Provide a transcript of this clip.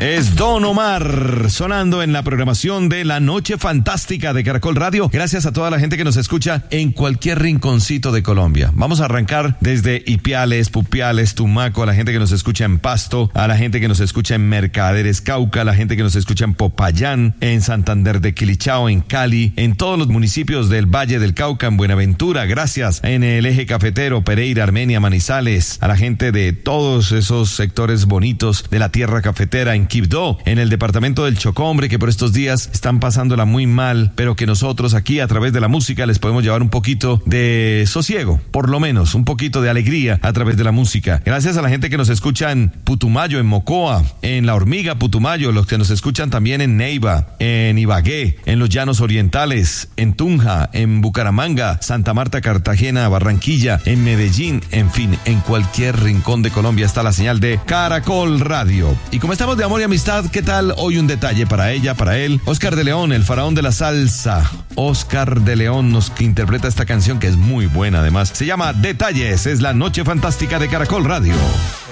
Es Don Omar sonando en la programación de La Noche Fantástica de Caracol Radio. Gracias a toda la gente que nos escucha en cualquier rinconcito de Colombia. Vamos a arrancar desde Ipiales, Pupiales, Tumaco, a la gente que nos escucha en Pasto, a la gente que nos escucha en Mercaderes, Cauca, a la gente que nos escucha en Popayán, en Santander de Quilichao, en Cali, en todos los municipios del Valle del Cauca, en Buenaventura, gracias, en el eje cafetero, Pereira, Armenia, Manizales, a la gente de todos esos sectores bonitos de la tierra cafetera, en Quibdó, en el departamento del Chocó, hombre, que por estos días están pasándola muy mal, pero que nosotros aquí a través de la música les podemos llevar un poquito de sosiego, por lo menos, un poquito de alegría a través de la música. Gracias a la gente que nos escucha en Putumayo, en Mocoa, en La Hormiga, Putumayo, los que nos escuchan también en Neiva, en Ibagué, en los Llanos Orientales, en Tunja, en Bucaramanga, Santa Marta, Cartagena, Barranquilla, en Medellín, en fin, en cualquier rincón de Colombia está la señal de Caracol Radio. Y como estamos de amor y amistad, ¿qué tal? Hoy un detalle para ella, para él. Oscar de León, el faraón de la salsa. Oscar de León nos interpreta esta canción que es muy buena además. Se llama Detalles, es La Noche Fantástica de Caracol Radio.